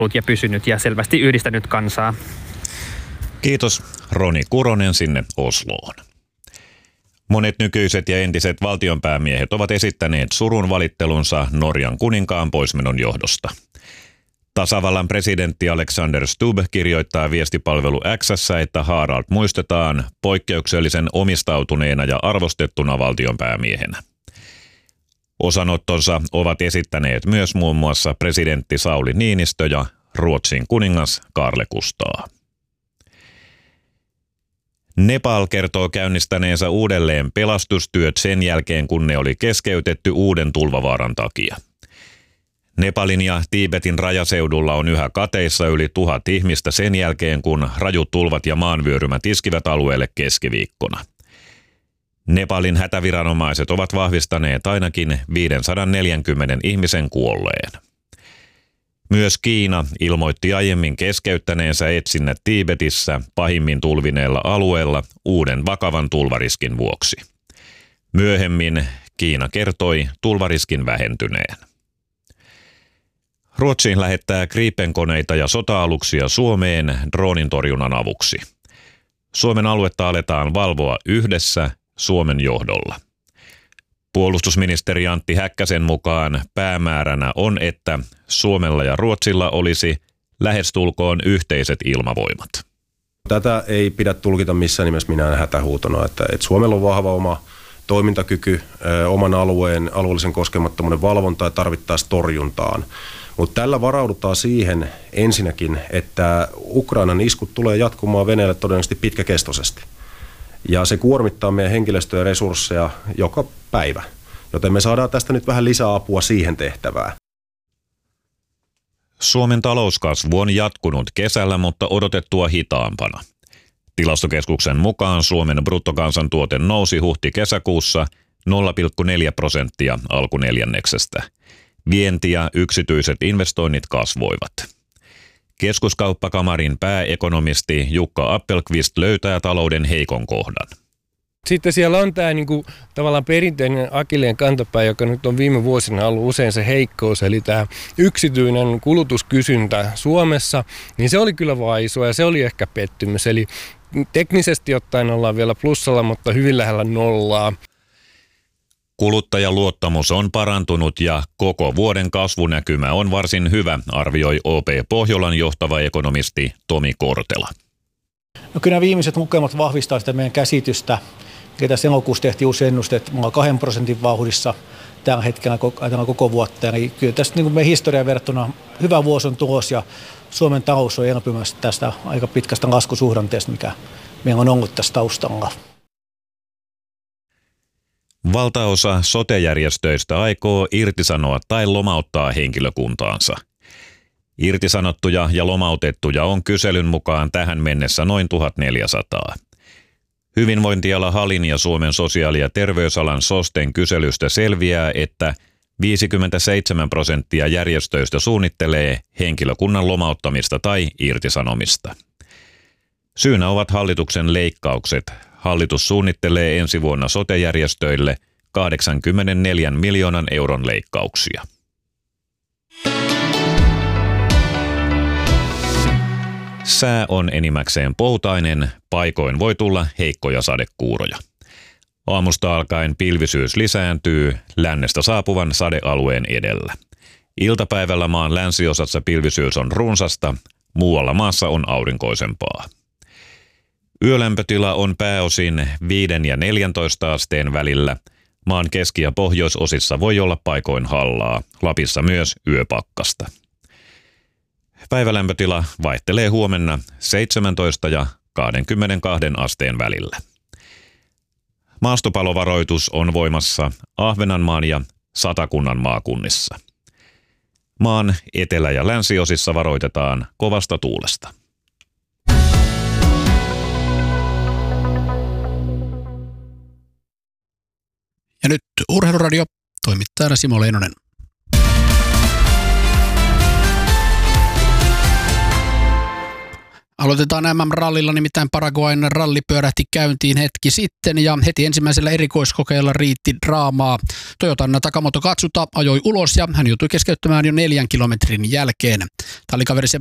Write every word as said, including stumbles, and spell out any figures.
ja pysynyt ja selvästi yhdistänyt kansaa. Kiitos Roni Kuronen sinne Osloon. Monet nykyiset ja entiset valtionpäämiehet ovat esittäneet surun valittelunsa Norjan kuninkaan poismenon johdosta. Tasavallan presidentti Alexander Stubb kirjoittaa viestipalvelu X:ssä, että Harald muistetaan poikkeuksellisen omistautuneena ja arvostettuna valtionpäämiehenä. Osanottonsa ovat esittäneet myös muun muassa presidentti Sauli Niinistö ja Ruotsin kuningas Kaarle Kustaa. Nepal kertoo käynnistäneensä uudelleen pelastustyöt sen jälkeen, kun ne oli keskeytetty uuden tulvavaaran takia. Nepalin ja Tiibetin rajaseudulla on yhä kateissa yli tuhat ihmistä sen jälkeen, kun rajut tulvat ja maanvyörymät iskivät alueelle keskiviikkona. Nepalin hätäviranomaiset ovat vahvistaneet ainakin viisisataaneljäkymmentä ihmisen kuolleen. Myös Kiina ilmoitti aiemmin keskeyttäneensä etsinnät Tiibetissä pahimmin tulvineella alueella uuden vakavan tulvariskin vuoksi. Myöhemmin Kiina kertoi tulvariskin vähentyneen. Ruotsi lähettää Gripen-koneita ja sota-aluksia Suomeen droonintorjunnan avuksi. Suomen aluetta aletaan valvoa yhdessä Suomen johdolla. Puolustusministeri Antti Häkkäsen mukaan päämääränä on, että Suomella ja Ruotsilla olisi lähestulkoon yhteiset ilmavoimat. Tätä ei pidä tulkita missään nimessä minään hätähuutona, että, että Suomella on vahva oma toimintakyky, ö, oman alueen alueellisen koskemattomuuden valvontaa ja tarvittaessa torjuntaan. Mutta tällä varaudutaan siihen ensinnäkin, että Ukrainan iskut tulee jatkumaan Venäjälle todennäköisesti pitkäkestoisesti. Ja se kuormittaa meidän henkilöstöä ja resursseja joka päivä. Joten me saadaan tästä nyt vähän lisää apua siihen tehtävään. Suomen talouskasvu on jatkunut kesällä, mutta odotettua hitaampana. Tilastokeskuksen mukaan Suomen bruttokansantuote nousi huhti-kesäkuussa nolla pilkku neljä prosenttia alkuneljänneksestä. Vienti ja yksityiset investoinnit kasvoivat. Keskuskauppakamarin pääekonomisti Jukka Appelqvist löytää talouden heikon kohdan. Sitten siellä on tämä niinku, tavallaan perinteinen akilleen kantapää, joka nyt on viime vuosina ollut usein se heikkous, eli tämä yksityinen kulutuskysyntä Suomessa, niin se oli kyllä vaisu ja se oli ehkä pettymys. Eli teknisesti ottaen ollaan vielä plussalla, mutta hyvin lähellä nollaa. Kuluttajaluottamus on parantunut ja koko vuoden kasvunäkymä on varsin hyvä, arvioi O P Pohjolan johtava ekonomisti Tomi Kortela. No kyllä nämä viimeiset lukemat vahvistaa sitä meidän käsitystä. Ja tässä elokuussa tehtiin uusi ennuste, että me ollaan kahden prosentin vauhdissa tällä hetkellä ajatellaan koko vuotta. Ja kyllä tästä niin kuin meidän historiaan verrattuna hyvä vuosi on tulos ja Suomen talous on elpymässä tästä aika pitkästä laskusuhdanteesta, mikä meillä on ollut tässä taustalla. Valtaosa sote-järjestöistä aikoo irtisanoa tai lomauttaa henkilökuntaansa. Irtisanottuja ja lomautettuja on kyselyn mukaan tähän mennessä noin tuhatneljäsataa. Hyvinvointiala Halin ja Suomen sosiaali- ja terveysalan SOSTEn kyselystä selviää, että viisikymmentäseitsemän prosenttia järjestöistä suunnittelee henkilökunnan lomauttamista tai irtisanomista. Syynä ovat hallituksen leikkaukset. Hallitus suunnittelee ensi vuonna sote-järjestöille kahdeksankymmentäneljä miljoonan euron leikkauksia. Sää on enimmäkseen poutainen, paikoin voi tulla heikkoja sadekuuroja. Aamusta alkaen pilvisyys lisääntyy lännestä saapuvan sadealueen edellä. Iltapäivällä maan länsiosassa pilvisyys on runsasta, muualla maassa on aurinkoisempaa. Yölämpötila on pääosin viiden ja neljäntoista asteen välillä. Maan keski- ja pohjoisosissa voi olla paikoin hallaa, Lapissa myös yöpakkasta. Päivälämpötila vaihtelee huomenna seitsemäntoista ja kaksikymmentäkaksi asteen välillä. Maastopalovaroitus on voimassa Ahvenanmaan ja Satakunnan maakunnissa. Maan etelä- ja länsiosissa varoitetaan kovasta tuulesta. Ja nyt Urheiluradio, toimittajana Simo Leinonen. Aloitetaan M M-rallilla, nimittäin Paraguayn ralli pyörähti käyntiin hetki sitten ja heti ensimmäisellä erikoiskokeella riitti draamaa. Toyotan Takamoto Katsuta ajoi ulos ja hän joutui keskeyttämään jo neljän kilometrin jälkeen. Tallikaverissa